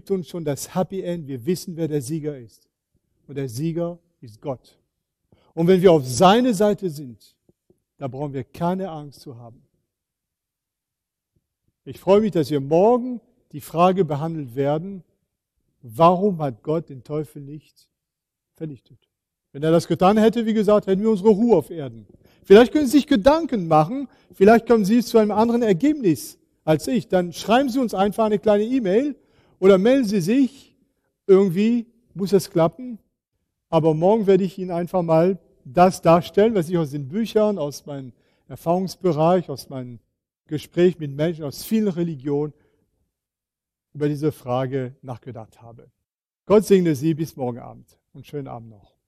gibt uns schon das Happy End. Wir wissen, wer der Sieger ist. Und der Sieger ist Gott. Und wenn wir auf seine Seite sind, da brauchen wir keine Angst zu haben. Ich freue mich, dass wir morgen die Frage behandelt werden, warum hat Gott den Teufel nicht vernichtet? Wenn er das getan hätte, wie gesagt, hätten wir unsere Ruhe auf Erden. Vielleicht können Sie sich Gedanken machen, vielleicht kommen Sie zu einem anderen Ergebnis als ich. Dann schreiben Sie uns einfach eine kleine E-Mail oder melden Sie sich. Irgendwie muss es klappen. Aber morgen werde ich Ihnen einfach mal das darstellen, was ich aus den Büchern, aus meinem Erfahrungsbereich, aus meinem Gespräch mit Menschen aus vielen Religionen über diese Frage nachgedacht habe. Gott segne Sie bis morgen Abend und schönen Abend noch.